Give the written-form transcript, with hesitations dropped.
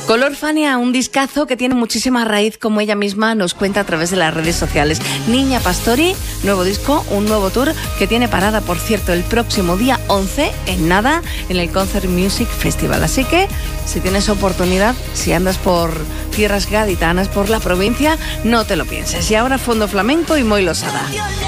Color Fania, un discazo que tiene muchísima raíz, como ella misma nos cuenta a través de las redes sociales. Niña Pastori, nuevo disco, un nuevo tour que tiene parada, por cierto, el próximo día 11, en nada, en el Concert Music Festival. Así que, si tienes oportunidad, si andas por tierras gaditanas, por la provincia, no te lo pienses. Y ahora Fondo Flamenco y Moi Losada.